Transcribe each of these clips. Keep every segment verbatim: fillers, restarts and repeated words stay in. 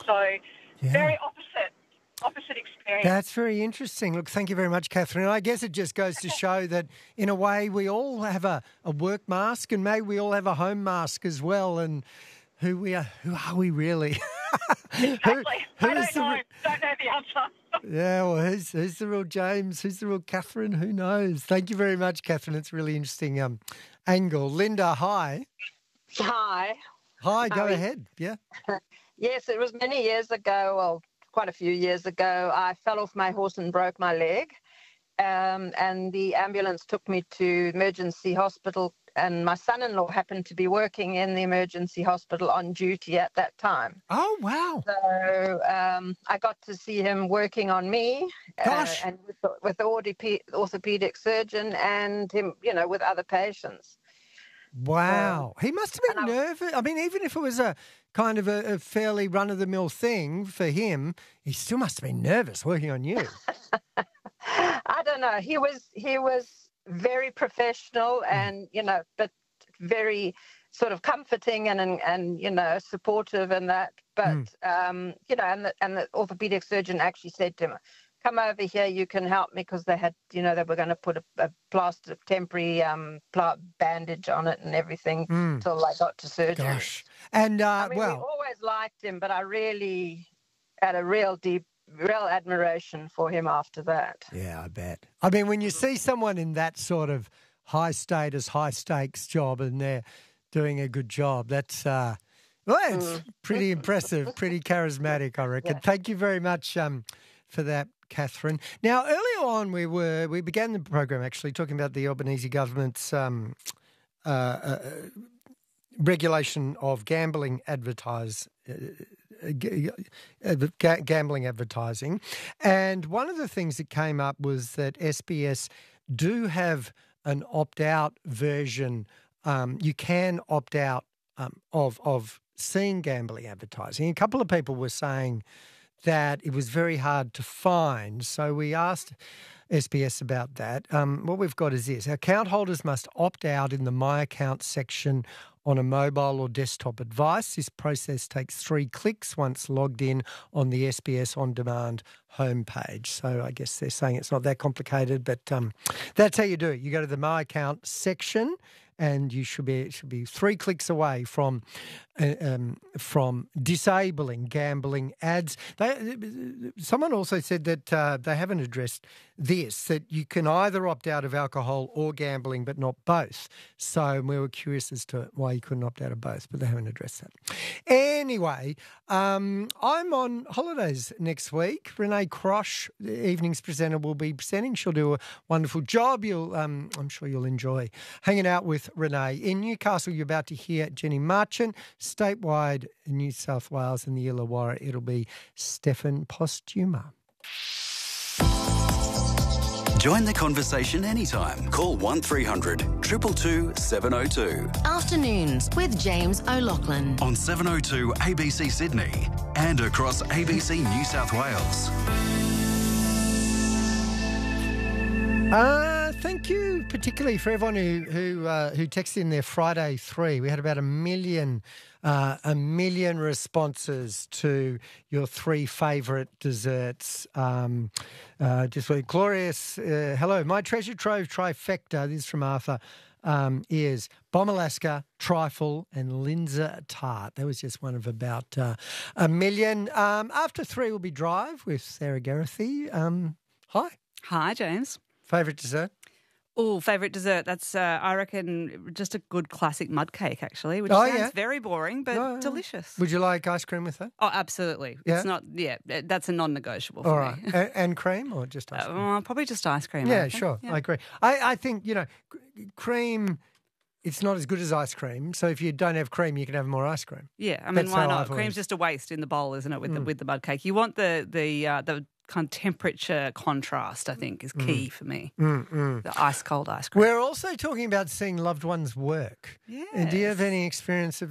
So Yeah. very opposite, opposite experience. That's very interesting. Look, thank you very much, Catherine. I guess it just goes to show that, in a way, we all have a, a work mask, and maybe we all have a home mask as well. And who we are, who are we really? Exactly. who, who I is don't the know. re- Don't know the answer. Yeah, well, who's, who's the real James? Who's the real Catherine? Who knows? Thank you very much, Catherine. It's a really interesting um, angle. Linda, hi. Hi. Hi, go How are you? ahead. Yeah. Yes, it was many years ago, well, quite a few years ago. I fell off my horse and broke my leg. Um, and the ambulance took me to emergency hospital. And my son-in-law happened to be working in the emergency hospital on duty at that time. Oh, wow. So um, I got to see him working on me, Gosh. uh, and with the, with the orthop- orthopedic surgeon, and him, you know, with other patients. Wow. He must have been and I- nervous. I mean, even if it was a kind of a, a fairly run-of-the-mill thing for him, he still must have been nervous working on you. I don't know. He was he was very professional, and you know, but very sort of comforting and and, and you know, supportive and that. But Mm. um, you know, and the and the orthopedic surgeon actually said to him, "Come over here. You can help me," because they had, you know, they were going to put a, a plaster, temporary um pla- bandage on it and everything Mm. until they got to surgery. Gosh. And, uh, I mean, we well, always liked him, but I really had a real deep, real admiration for him after that. yeah, I bet. I mean, when you see someone in that sort of high status, high stakes job and they're doing a good job, that's, uh, well, it's pretty impressive, pretty charismatic, I reckon. Yeah. Thank you very much um, for that, Catherine. Now, earlier on, we were we began the program actually talking about the Albanese government's um, uh, uh, regulation of gambling advertise. Uh, g- uh, ga- gambling advertising, and one of the things that came up was that S B S do have an opt-out version. Um, you can opt out um, of of seeing gambling advertising. A couple of people were saying that it was very hard to find. So we asked S B S about that. Um, what we've got is this. Account holders must opt out in the My Account section on a mobile or desktop device. This process takes three clicks once logged in on the S B S On Demand homepage. So I guess they're saying it's not that complicated, but um, that's how you do it. You go to the My Account section, and you should be it should be three clicks away from uh, um, from disabling gambling ads. They, someone also said that uh, they haven't addressed this, that you can either opt out of alcohol or gambling, but not both. So we were curious as to why you couldn't opt out of both, but they haven't addressed that. Anyway, um, I'm on holidays next week. Renee Crosh, the evening's presenter, will be presenting. She'll do a wonderful job. You'll, um, I'm sure you'll enjoy hanging out with Renee. In Newcastle, you're about to hear Jenny Marchant. Statewide in New South Wales and the Illawarra, it'll be Stefan Postuma. Join the conversation anytime. Call one three hundred two two two seven oh two Afternoons with James O'Loughlin. on seven oh two A B C Sydney and across A B C New South Wales. Uh, thank you particularly for everyone who who uh, who texted in their Friday three. We had about a million uh, a million responses to your three favourite desserts. Um, uh, just really glorious. Uh, hello, my treasure trove trifecta. This is from Arthur. Um, is Bomb Alaska, Trifle and Linzer Tart. That was just one of about uh, a million. Um, after three will be Drive with Sarah Garathy. Um, hi. Hi, James. Favourite dessert? Oh, favourite dessert. That's, uh, I reckon, just a good classic mud cake, actually, which Oh, sounds yeah. very boring, but No, no. delicious. Would you like ice cream with that? Oh, absolutely. Yeah? It's not, yeah, that's a non-negotiable for All right. me. and, and cream or just ice cream? Uh, probably just ice cream. I yeah, reckon. sure. Yeah. I agree. I, I think, you know, c- cream, it's not as good as ice cream. So if you don't have cream, you can have more ice cream. Yeah, I mean, That's why how not? I've Cream's always- just a waste in the bowl, isn't it, with Mm. the with the mud cake? You want the the uh, the kind of temperature contrast, I think, is key for me. Mm, mm. The ice cold ice cream. We're also talking about seeing loved ones work. Yeah. And do you have any experience of that?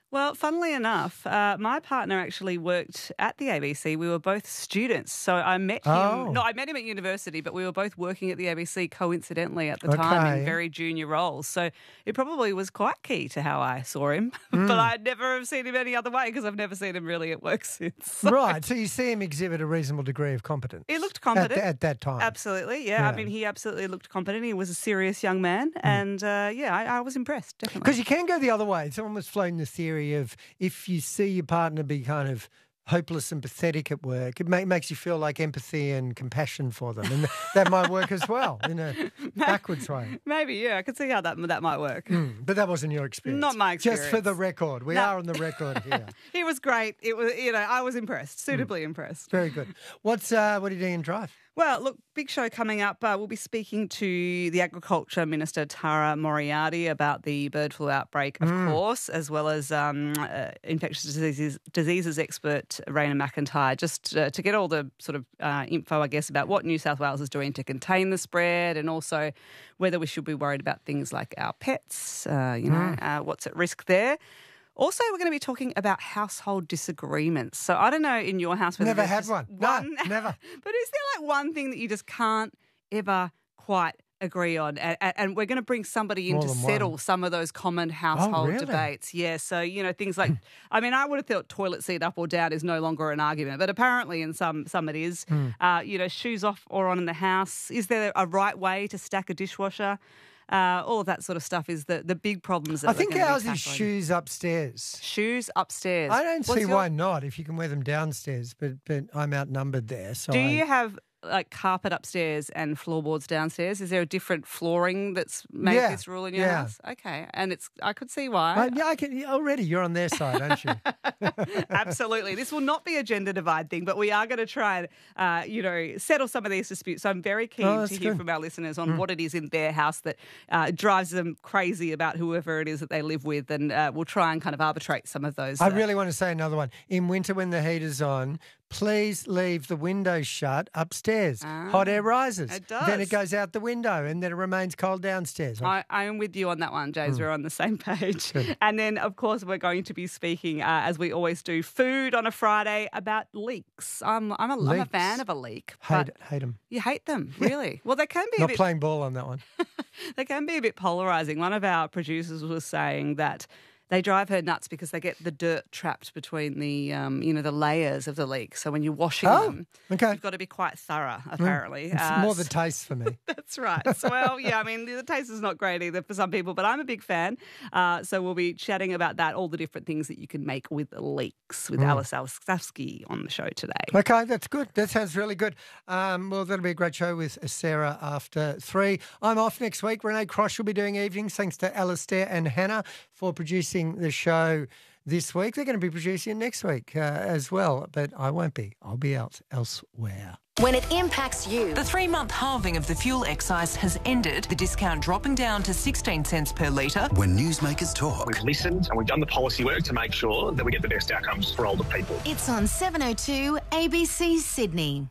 Well, funnily enough, uh, my partner actually worked at the A B C. We were both students. So I met him. Oh. No, I met him at university, but we were both working at the A B C coincidentally at the time Okay. in very junior roles. So it probably was quite key to how I saw him. Mm. But I'd never have seen him any other way because I've never seen him really at work since. Right, so you see him exhibit a reasonable degree of competence. He looked At, competent. th- at that time. Absolutely, yeah. Yeah. I mean, he absolutely looked competent. He was a serious young man. And, uh, yeah, I, I was impressed, definitely. Because you can go the other way. Someone was floating the theory of if you see your partner be kind of hopeless and pathetic at work, it ma- makes you feel like empathy and compassion for them. And that might work as well in a backwards way. Maybe, yeah. I could see how that that might work. Mm, but that wasn't your experience. Not my Just for the experience. record. We No. are on the record here. He was great. It was, you know, I was impressed, suitably impressed. Very good. What's uh, what are you doing in Drive? Well, look, big show coming up. Uh, we'll be speaking to the Agriculture Minister, Tara Moriarty, about the bird flu outbreak, of course, as well as um, uh, infectious diseases, diseases expert Raina McIntyre, just uh, to get all the sort of uh, info, I guess, about what New South Wales is doing to contain the spread and also whether we should be worried about things like our pets, uh, you know, uh, what's at risk there. Also, we're going to be talking about household disagreements. So I don't know in your house whether Never there's had just one. No, never. But is there like one thing that you just can't ever quite agree on? And, and we're going to bring somebody in More to than settle one. some of those common household really? debates. Yeah, so, you know, things like, I mean, I would have thought toilet seat up or down is no longer an argument, but apparently in some some it is. Hmm. Uh, you know, shoes off or on in the house. Is there a right way to stack a dishwasher? Uh, all of that sort of stuff is the, the big problems that I we're think gonna be ours is tackling. shoes upstairs. Shoes upstairs. I don't What's see your- why not if you can wear them downstairs, but but I'm outnumbered there. So Do I- you have like carpet upstairs and floorboards downstairs? Is there a different flooring that's made Yeah, this rule in your yeah. house? Okay, and it's I could see why. I, yeah, I can already. You're on their side, aren't you? Absolutely. This will not be a gender divide thing, but we are going to try and, uh, you know, settle some of these disputes. So I'm very keen Oh, to that's hear good. from our listeners on what it is in their house that uh, drives them crazy about whoever it is that they live with, and uh, we'll try and kind of arbitrate some of those. I uh, really want to say another one. In winter, when the heater's on, please leave the window shut upstairs. Hot air rises. Ah, it Then does. it goes out the window, and then it remains cold downstairs. I, I am with you on that one, Hmm. James. We're on the same page. And then, of course, we're going to be speaking, uh, as we always do, food on a Friday about leaks. I'm, I'm, a, I'm a Leaks. fan of a leak. hate But hate them. you hate them, really? Well, they can be a Not bit playing ball on that one. they can be a bit polarizing. One of our producers was saying that they drive her nuts because they get the dirt trapped between the, um, you know, the layers of the leak. So when you're washing Oh, them, okay. you've got to be quite thorough, apparently. It's Uh, more the taste for me. That's right. So, well, yeah, I mean, the taste is not great either for some people, but I'm a big fan. Uh, so we'll be chatting about that, all the different things that you can make with leeks with Alice Alsavsky on the show today. Okay, that's good. That sounds really good. Um, well, that'll be a great show with Sarah after three. I'm off next week. Renee Cross will be doing evenings. Thanks to Alistair and Hannah for producing the show this week. They're going to be producing it next week uh, as well, but I won't be. I'll be out elsewhere. When it impacts you, The three-month halving of the fuel excise has ended, the discount dropping down to sixteen cents per litre. When newsmakers talk, We've listened and we've done the policy work to make sure that we get the best outcomes for older people. it's on seven oh two A B C Sydney.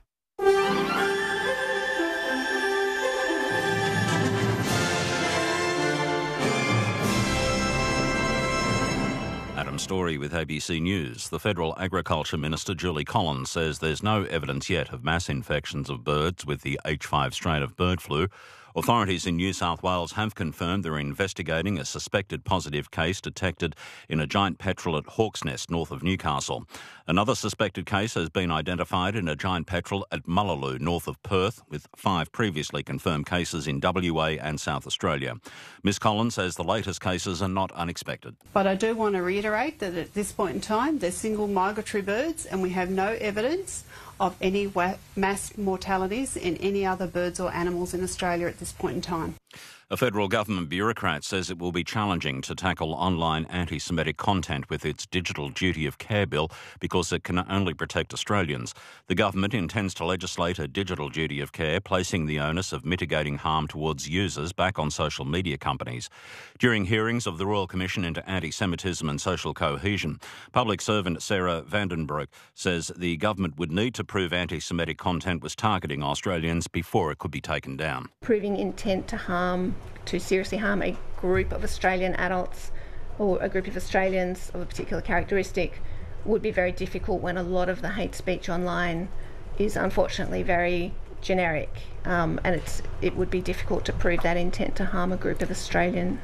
Adam Story with A B C News. The Federal Agriculture Minister, Julie Collins, says there's no evidence yet of mass infections of birds with the H five strain of bird flu. Authorities in New South Wales have confirmed they're investigating a suspected positive case detected in a giant petrel at Hawk's Nest, north of Newcastle. Another suspected case has been identified in a giant petrel at Mullaloo, north of Perth, with five previously confirmed cases in W A and South Australia. Miss Collins says the latest cases are not unexpected. But I do want to reiterate that at this point in time, they're single migratory birds and we have no evidence of any wa- mass mortalities in any other birds or animals in Australia at this point in time. A federal government bureaucrat says it will be challenging to tackle online anti-Semitic content with its Digital Duty of Care bill because it can only protect Australians. The government intends to legislate a digital duty of care, placing the onus of mitigating harm towards users back on social media companies. During hearings of the Royal Commission into Anti-Semitism and Social Cohesion, public servant Sarah Vandenbroek says the government would need to prove anti-Semitic content was targeting Australians before it could be taken down. Proving intent to harm, to seriously harm a group of Australian adults or a group of Australians of a particular characteristic would be very difficult when a lot of the hate speech online is unfortunately very generic, um, and it's it would be difficult to prove that intent to harm a group of Australians.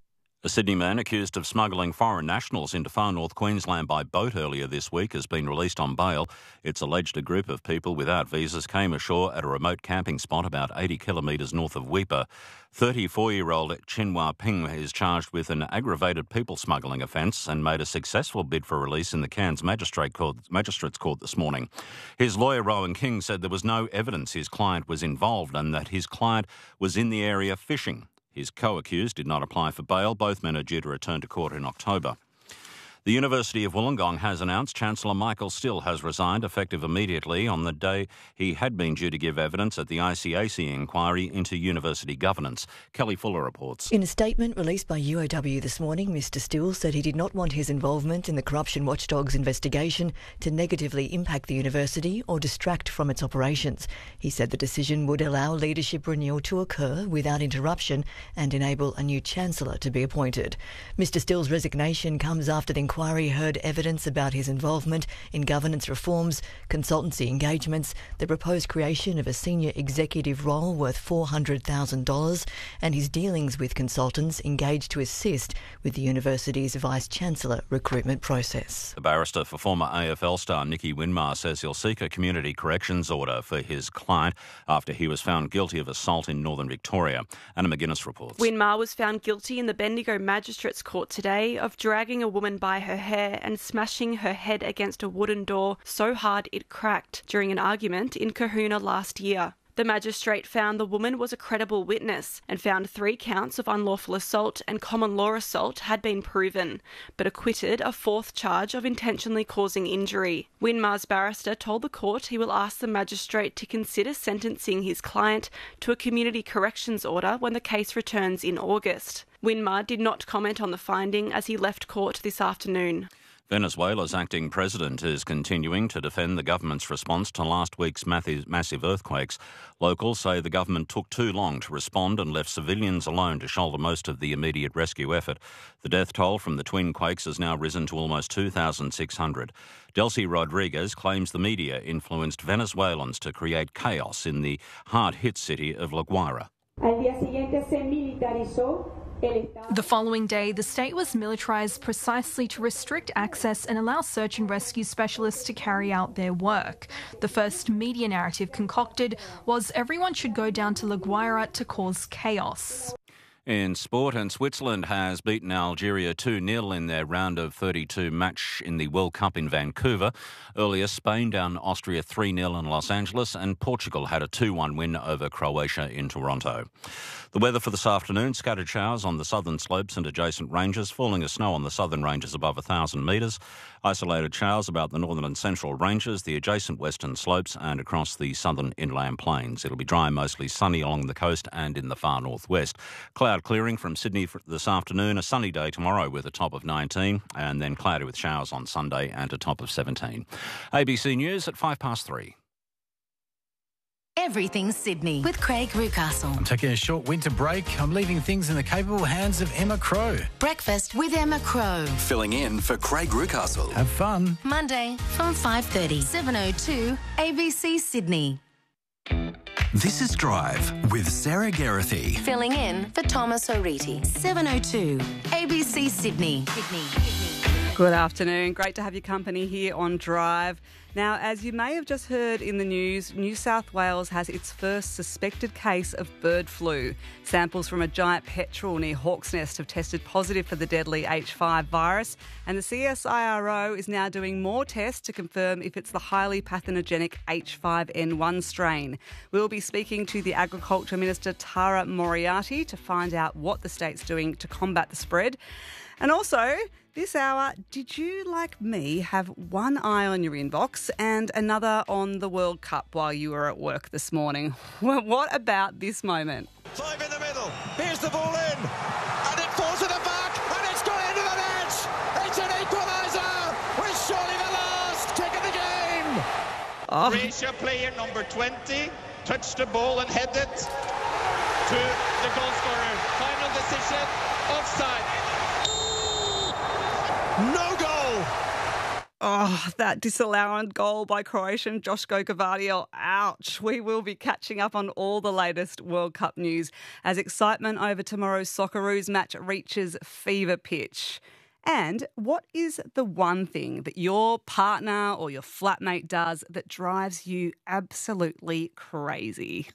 A Sydney man accused of smuggling foreign nationals into far north Queensland by boat earlier this week has been released on bail. It's alleged a group of people without visas came ashore at a remote camping spot about eighty kilometres north of Weipa. thirty-four-year-old Chin Hua Ping is charged with an aggravated people smuggling offence and made a successful bid for release in the Cairns Magistrate Court, Magistrates Court this morning. His lawyer, Rowan King, said there was no evidence his client was involved and that his client was in the area fishing. His co-accused did not apply for bail. Both men are due to return to court in October. The University of Wollongong has announced Chancellor Michael Still has resigned effective immediately on the day he had been due to give evidence at the I C A C inquiry into university governance. Kelly Fuller reports. In a statement released by U O W this morning, Mr Still said he did not want his involvement in the Corruption Watchdog's investigation to negatively impact the university or distract from its operations. He said the decision would allow leadership renewal to occur without interruption and enable a new Chancellor to be appointed. Mr Still's resignation comes after the inquiry heard evidence about his involvement in governance reforms, consultancy engagements, the proposed creation of a senior executive role worth four hundred thousand dollars, and his dealings with consultants engaged to assist with the university's Vice-Chancellor recruitment process. The barrister for former A F L star Nicky Winmar says he'll seek a community corrections order for his client after he was found guilty of assault in Northern Victoria. Anna McGuinness reports. Winmar was found guilty in the Bendigo Magistrates Court today of dragging a woman by her hair and smashing her head against a wooden door so hard it cracked during an argument in Kahuna last year. The magistrate found the woman was a credible witness and found three counts of unlawful assault and common law assault had been proven, but acquitted a fourth charge of intentionally causing injury. Winmar's barrister told the court he will ask the magistrate to consider sentencing his client to a community corrections order when the case returns in August. Winmar did not comment on the finding as he left court this afternoon. Venezuela's acting president is continuing to defend the government's response to last week's massive earthquakes. Locals say the government took too long to respond and left civilians alone to shoulder most of the immediate rescue effort. The death toll from the twin quakes has now risen to almost two thousand six hundred. Delcy Rodriguez claims the media influenced Venezuelans to create chaos in the hard-hit city of La Guaira. The following day, the state was militarised precisely to restrict access and allow search and rescue specialists to carry out their work. The first media narrative concocted was everyone should go down to La Guaira to cause chaos. In sport, and Switzerland has beaten Algeria two nil in their round of thirty-two match in the World Cup in Vancouver. Earlier, Spain down Austria three nil in Los Angeles, and Portugal had a two one win over Croatia in Toronto. The weather for this afternoon, scattered showers on the southern slopes and adjacent ranges, falling of snow on the southern ranges above one thousand metres, isolated showers about the northern and central ranges, the adjacent western slopes and across the southern inland plains. It'll be dry and mostly sunny along the coast and in the far northwest. Cloud clearing from Sydney this afternoon, a sunny day tomorrow with a top of nineteen, and then cloudy with showers on Sunday and a top of seventeen. A B C News at five past three. Everything Sydney with Craig Rucastle. I'm taking a short winter break. I'm leaving things in the capable hands of Emma Crow. Breakfast with Emma Crow. Filling in for Craig Rucastle. Have fun. Monday from five thirty, seven oh two A B C Sydney. This is Drive with Sarah Geraghty. Filling in for Thomas O'Reilly. seven oh two A B C Sydney. Sydney. Good afternoon. Great to have your company here on Drive. Now, as you may have just heard in the news, New South Wales has its first suspected case of bird flu. Samples from a giant petrel near Hawk's Nest have tested positive for the deadly H five virus, and the C S I R O is now doing more tests to confirm if it's the highly pathogenic H five N one strain. We'll be speaking to the Agriculture Minister Tara Moriarty to find out what the state's doing to combat the spread. And also, this hour, did you, like me, have one eye on your inbox and another on the World Cup while you were at work this morning? Well, what about this moment? Five in the middle. Here's the ball in. And it falls to the back. And it's gone into the net. It's an equaliser. With surely the last kick of the game. Oh. Croatia player number twenty touched the ball and headed to the goal scorer. Final decision, offside. No goal. Oh, that disallowed goal by Croatian Joško Gvardiol. Ouch. We will be catching up on all the latest World Cup news as excitement over tomorrow's Socceroos match reaches fever pitch. And what is the one thing that your partner or your flatmate does that drives you absolutely crazy?